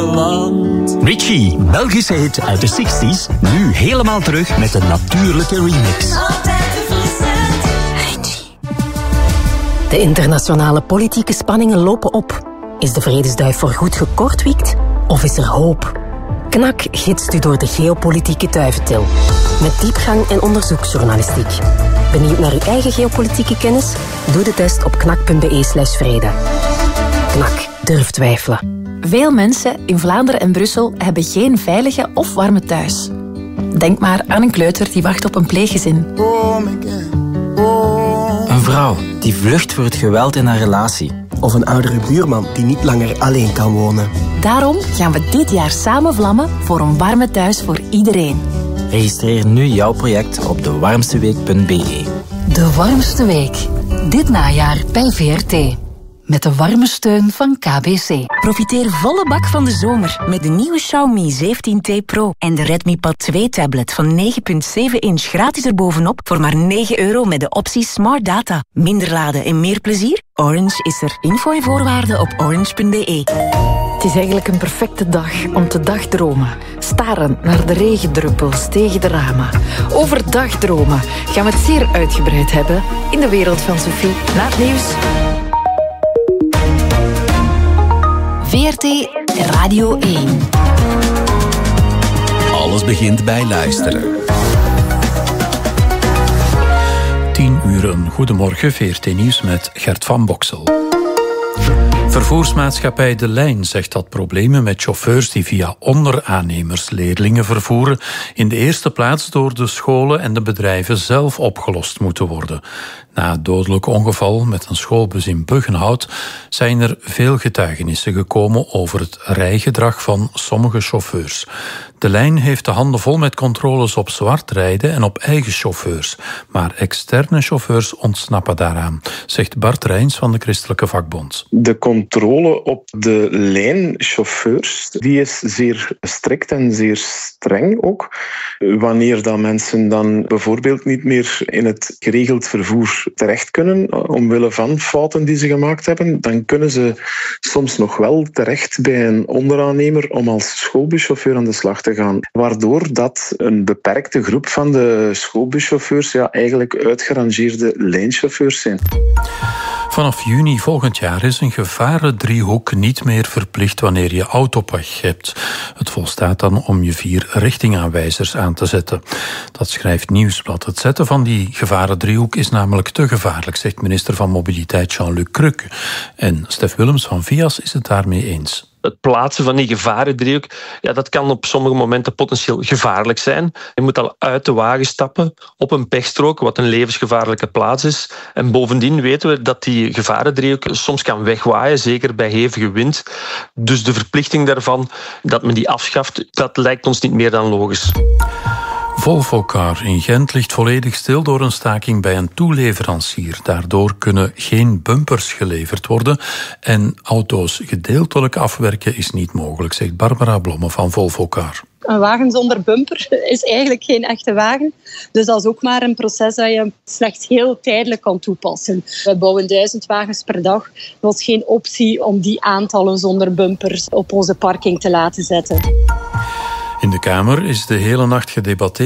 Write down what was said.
land. Richie, Belgische hit uit de 60s, nu helemaal terug met een natuurlijke remix. De internationale politieke spanningen lopen op. Is de vredesduif voorgoed gekortwiekt of is er hoop? KNAK gidst u door de geopolitieke duiventil. Met diepgang en onderzoeksjournalistiek. Benieuwd naar uw eigen geopolitieke kennis? Doe de test op knak.be/vrede. KNAK, durf twijfelen. Veel mensen in Vlaanderen en Brussel hebben geen veilige of warme thuis. Denk maar aan een kleuter die wacht op een pleeggezin. Een vrouw die vlucht voor het geweld in haar relatie. Of een oudere buurman die niet langer alleen kan wonen. Daarom gaan we dit jaar samen vlammen voor een warme thuis voor iedereen. Registreer nu jouw project op dewarmsteweek.be. De warmste week. Dit najaar bij VRT. Met de warme steun van KBC. Profiteer volle bak van de zomer met de nieuwe Xiaomi 17T Pro en de Redmi Pad 2 tablet van 9,7 inch gratis erbovenop voor maar €9 met de optie Smart Data. Minder laden en meer plezier? Orange is er. Info en voorwaarden op orange.be. Het is eigenlijk een perfecte dag om te dagdromen. Staren naar de regendruppels tegen de ramen. Over dagdromen gaan we het zeer uitgebreid hebben in de wereld van Sophie. Na het nieuws. VRT Radio 1. Alles begint bij luisteren. 10:00. Goedemorgen, VRT Nieuws met Gert van Boksel. Vervoersmaatschappij De Lijn zegt dat problemen met chauffeurs die via onderaannemers leerlingen vervoeren in de eerste plaats door de scholen en de bedrijven zelf opgelost moeten worden. Na het dodelijk ongeval met een schoolbus in Buggenhout zijn er veel getuigenissen gekomen over het rijgedrag van sommige chauffeurs. De Lijn heeft de handen vol met controles op zwart rijden en op eigen chauffeurs. Maar externe chauffeurs ontsnappen daaraan, zegt Bart Rijns van de Christelijke Vakbond. De controle op de lijnchauffeurs die is zeer strikt en zeer streng ook. Wanneer dat mensen dan bijvoorbeeld niet meer in het geregeld vervoer terecht kunnen, omwille van fouten die ze gemaakt hebben, dan kunnen ze soms nog wel terecht bij een onderaannemer om als schoolbuschauffeur aan de slag te gaan. Waardoor dat een beperkte groep van de schoolbuschauffeurs eigenlijk uitgerangeerde lijnchauffeurs zijn. Vanaf juni volgend jaar is een gevarendriehoek niet meer verplicht wanneer je autopech hebt. Het volstaat dan om je 4 richtingaanwijzers aan te zetten. Dat schrijft Nieuwsblad. Het zetten van die gevarendriehoek is namelijk te gevaarlijk, zegt minister van Mobiliteit Jean-Luc Cruque. En Stef Willems van Vias is het daarmee eens. Het plaatsen van die gevarendriehoek, dat kan op sommige momenten potentieel gevaarlijk zijn. Je moet al uit de wagen stappen op een pechstrook, wat een levensgevaarlijke plaats is. En bovendien weten we dat die gevarendriehoek soms kan wegwaaien, zeker bij hevige wind. Dus de verplichting daarvan, dat men die afschaft, dat lijkt ons niet meer dan logisch. Volvocar in Gent ligt volledig stil door een staking bij een toeleverancier. Daardoor kunnen geen bumpers geleverd worden en auto's gedeeltelijk afwerken is niet mogelijk, zegt Barbara Blomme van Volvocar. Een wagen zonder bumper is eigenlijk geen echte wagen. Dus dat is ook maar een proces dat je slechts heel tijdelijk kan toepassen. We bouwen 1000 wagens per dag. Er was geen optie om die aantallen zonder bumpers op onze parking te laten zetten. In de Kamer is de hele nacht gedebatteerd